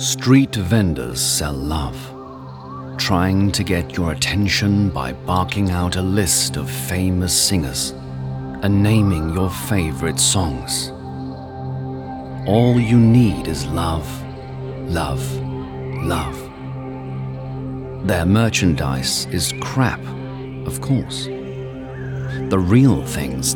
Street vendors sell love, trying to get your attention by barking out a list of famous singers and naming your favorite songs. All you need is love, love, love. Their merchandise is crap, of course. The real things